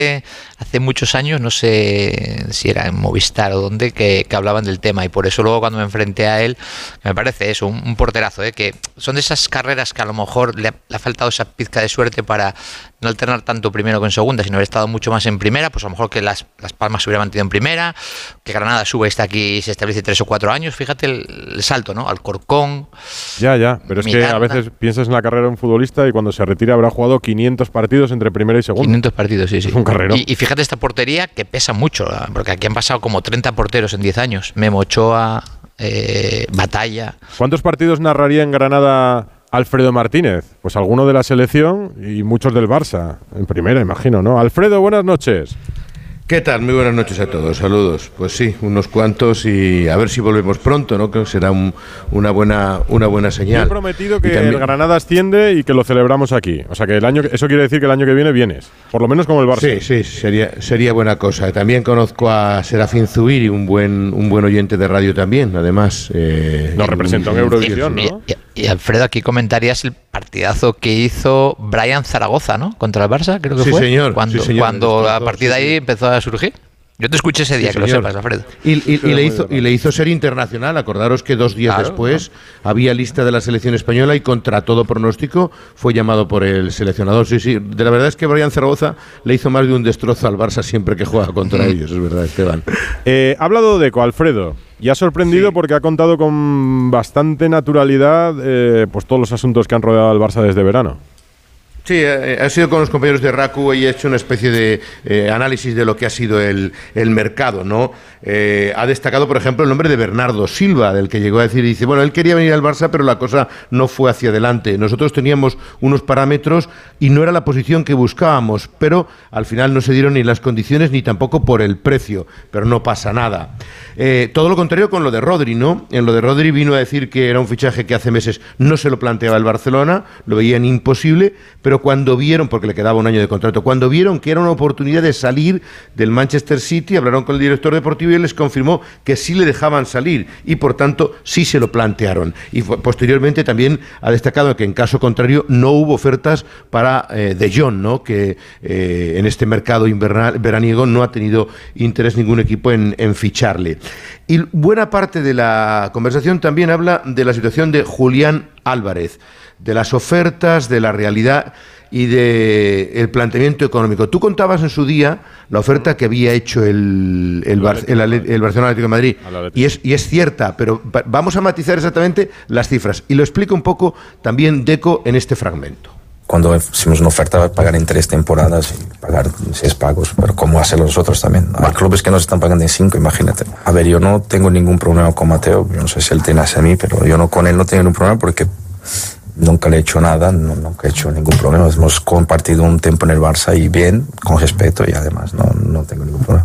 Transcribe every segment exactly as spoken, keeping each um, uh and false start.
hace muchos años, no sé si era en Movistar o dónde, que, que hablaban del tema, y por eso luego cuando me enfrenté a él, me parece eso, un, un porterazo, ¿eh? Que son de esas carreras que a lo mejor le ha, le ha faltado esa pizca de suerte para no alternar tanto primero con segunda, sino haber estado mucho más en primera, pues a lo mejor que las, las Palmas se hubiera mantenido en primera, que Granada sube, está aquí y se establece tres o cuatro años, fíjate el, el salto, ¿no? Alcorcón. Ya, ya, pero es Miranda. Que a veces piensas en la carrera de un futbolista y cuando se retira habrá jugado quinientos partidos entre primera y segunda. quinientos partidos, sí, sí. Es un carrero. Y, y fíjate esta portería que pesa mucho, porque aquí han pasado como treinta porteros en diez años. Memo Ochoa, eh, Batalla. ¿Cuántos partidos narraría en Granada Alfredo Martínez? Pues alguno de la selección y muchos del Barça, en primera, imagino, ¿no? Alfredo, buenas noches. ¿Qué tal? Muy buenas noches a todos, saludos. Pues sí, unos cuantos y a ver si volvemos pronto, ¿no? Creo que será un, una buena una buena señal. Yo he prometido que también el Granada asciende y que lo celebramos aquí. O sea, que el año eso quiere decir que el año que viene vienes, por lo menos como el Barça. Sí, sí, sería sería buena cosa. También conozco a Serafín Zubiri, un buen un buen oyente de radio también, además. Eh, Nos representa en Eurovisión, ¿no? Y, y, y Alfredo, aquí comentarías el partidazo que hizo Brian Zaragoza, ¿no? Contra el Barça, creo que sí, fue. Señor, cuando sí, señor. cuando a partir de ahí sí, sí. empezó a surgir. Yo te escuché ese día, sí, que señor. Lo sepas, Alfredo. Y, y, y, le hizo, y le hizo ser internacional. Acordaros que dos días claro, después ¿no? había lista de la selección española y contra todo pronóstico fue llamado por el seleccionador. Sí, sí. De la verdad es que Brian Zaragoza le hizo más de un destrozo al Barça siempre que juega contra ellos. Es verdad, Esteban. Eh, ha hablado de Deco, Alfredo. Y ha sorprendido sí. porque ha contado con bastante naturalidad eh, pues todos los asuntos que han rodeado al Barça desde verano. Sí, eh, ha sido con los compañeros de R A C U y he hecho una especie de eh, análisis de lo que ha sido el, el mercado, ¿no? Eh, ha destacado, por ejemplo, el nombre de Bernardo Silva, del que llegó a decir, dice, bueno, él quería venir al Barça, pero la cosa no fue hacia adelante. Nosotros teníamos unos parámetros y no era la posición que buscábamos, pero al final no se dieron ni las condiciones ni tampoco por el precio, pero no pasa nada. Eh, todo lo contrario con lo de Rodri, ¿no? En lo de Rodri vino a decir que era un fichaje que hace meses no se lo planteaba el Barcelona, lo veían imposible, pero Pero cuando vieron, porque le quedaba un año de contrato, cuando vieron que era una oportunidad de salir del Manchester City, hablaron con el director deportivo y él les confirmó que sí le dejaban salir y por tanto sí se lo plantearon. Y posteriormente también ha destacado que en caso contrario no hubo ofertas para eh, De Jong, ¿no? Que eh, en este mercado invernal, veraniego no ha tenido interés ningún equipo en, en ficharle. Y buena parte de la conversación también habla de la situación de Julián Álvarez, de las ofertas, de la realidad y de el planteamiento económico. Tú contabas en su día la oferta que había hecho el, el, Bar, el, el, el Barcelona Atlético de Madrid y es, y es cierta, pero vamos a matizar exactamente las cifras y lo explica un poco también Deco en este fragmento. Cuando hicimos una oferta, pagar en tres temporadas y pagar seis pagos, pero ¿cómo hacerlo nosotros también? Hay clubes que nos están pagando en cinco, imagínate. A ver, yo no tengo ningún problema con Mateo, yo no sé si él tiene hacia mí, pero yo no con él no tengo ningún problema porque nunca le he hecho nada, no, nunca he hecho ningún problema. Hemos compartido un tiempo en el Barça y bien, con respeto y además no, no tengo ningún problema.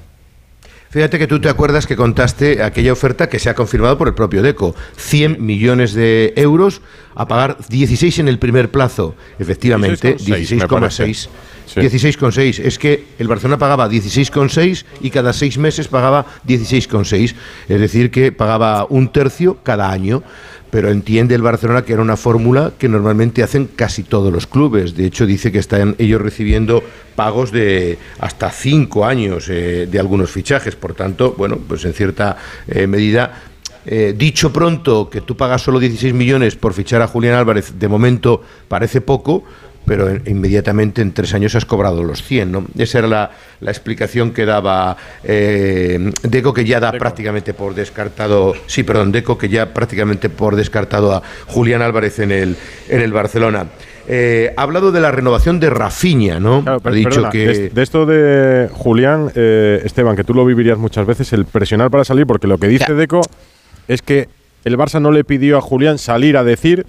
Fíjate que tú te acuerdas que contaste aquella oferta que se ha confirmado por el propio Deco, cien millones de euros a pagar dieciséis en el primer plazo, efectivamente, dieciséis coma seis. dieciséis coma seis. Es que el Barcelona pagaba dieciséis coma seis y cada seis meses pagaba dieciséis coma seis, es decir que pagaba un tercio cada año. Pero entiende el Barcelona que era una fórmula que normalmente hacen casi todos los clubes. De hecho, dice que están ellos recibiendo pagos de hasta cinco años eh, de algunos fichajes. Por tanto, bueno, pues en cierta eh, medida, eh, dicho pronto que tú pagas solo dieciséis millones por fichar a Julián Álvarez, de momento parece poco, pero inmediatamente en tres años has cobrado los cien, ¿no? Esa era la, la explicación que daba eh, Deco, que ya da Deco. prácticamente por descartado, sí, perdón, Deco, que ya prácticamente por descartado a Julián Álvarez en el, en el Barcelona. Eh, ha hablado de la renovación de Rafinha, ¿no? Claro, pero, ha dicho perdona, que de, de esto de Julián, eh, Esteban, que tú lo vivirías muchas veces, el presionar para salir, porque lo que dice ya. Deco es que el Barça no le pidió a Julián salir a decir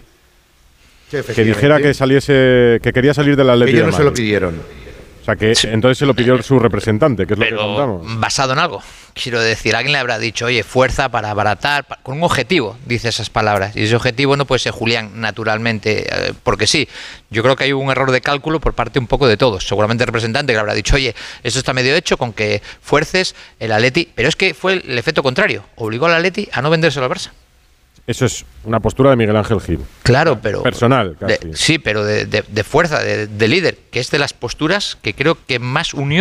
que dijera que saliese, que quería salir del Atlético de Madrid. Ellos no se lo pidieron. O sea, que sí. Entonces se lo pidió su representante, que es Pero lo que contamos. Basado en algo. Quiero decir, alguien le habrá dicho, oye, fuerza para abaratar, para, con un objetivo, dice esas palabras. Y ese objetivo no puede ser Julián, naturalmente, eh, porque sí. Yo creo que hay un error de cálculo por parte un poco de todos. Seguramente el representante que le habrá dicho, oye, esto está medio hecho con que fuerces el Atleti. Pero es que fue el efecto contrario. Obligó al Atleti a no vendérselo al Barça. Eso es una postura de Miguel Ángel Gil. Claro, pero... Personal, casi. De, sí, pero de, de, de fuerza, de, de líder, que es de las posturas que creo que más unió